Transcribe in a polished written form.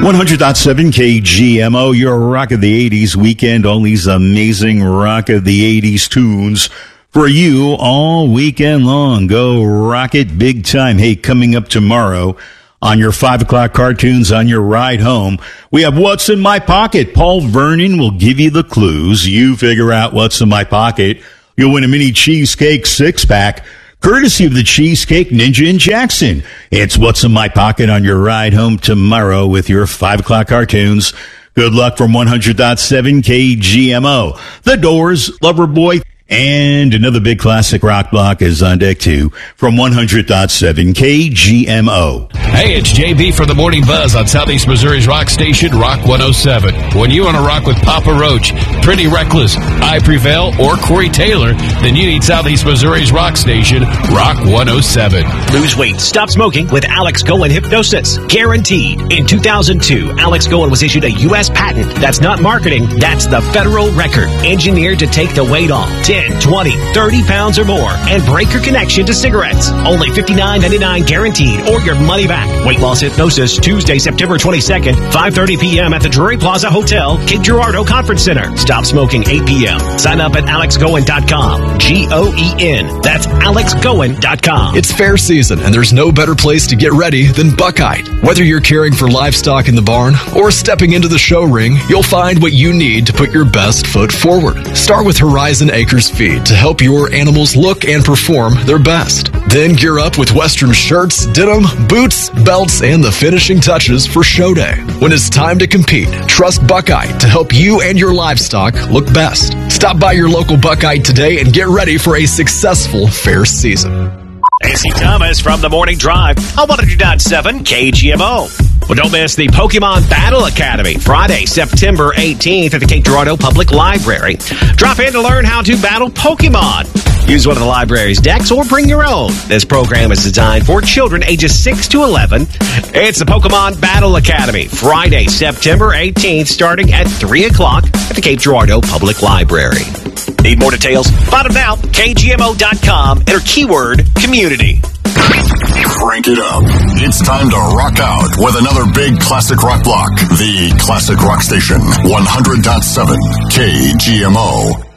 100.7 KGMO, your rock of the 80s weekend. All these amazing rock of the 80s tunes for you all weekend long. Go rock it big time. Hey, coming up tomorrow on your 5 o'clock cartoons on your ride home, we have What's in My Pocket. Paul Vernon will give you the clues. You figure out what's in my pocket. You'll win a mini cheesecake 6-pack. Courtesy of the Cheesecake Ninja in Jackson. It's What's in My Pocket on your ride home tomorrow with your 5 o'clock cartoons. Good luck from 100.7 KGMO. The Doors, Loverboy, and another big classic rock block is on deck too from 100.7 KGMO. Hey, it's JB for the Morning Buzz on Southeast Missouri's rock station, Rock 107. When you want to rock with Papa Roach, Pretty Reckless, I Prevail, or Corey Taylor, then you need Southeast Missouri's rock station, Rock 107. Lose weight, stop smoking with Alex Goen Hypnosis. Guaranteed. In 2002, Alex Goen was issued a U.S. patent. That's not marketing, that's the federal record. Engineered to take the weight off. 10, 20, 30 pounds or more, and break your connection to cigarettes. Only $59.99 guaranteed, or your money back. Weight Loss Hypnosis, Tuesday, September 22nd, 5:30 p.m. at the Drury Plaza Hotel, Cape Girardeau Conference Center. Stop smoking 8 p.m. Sign up at alexgoen.com. G-O-E-N. That's alexgoen.com. It's fair season, and there's no better place to get ready than Buckeye. Whether you're caring for livestock in the barn or stepping into the show ring, you'll find what you need to put your best foot forward. Start with Horizon Acres Feed to help your animals look and perform their best. Then gear up with Western shirts, denim, boots, belts, and the finishing touches for show day. When it's time to compete, trust Buckeye to help you and your livestock look best. Stop by your local Buckeye today and get ready for a successful fair season. AC Thomas from the Morning Drive on 100.7 KGMO. Well, don't miss the Pokemon Battle Academy, Friday, September 18th at the Cape Girardeau Public Library. Drop in to learn how to battle Pokemon. Use one of the library's decks or bring your own. This program is designed for children ages 6 to 11. It's the Pokemon Battle Academy, Friday, September 18th, starting at 3 o'clock at the Cape Girardeau Public Library. Need more details? Find them now, kgmo.com, enter keyword community. Crank it up. It's time to rock out with another big classic rock block. The Classic Rock Station, 100.7 KGMO.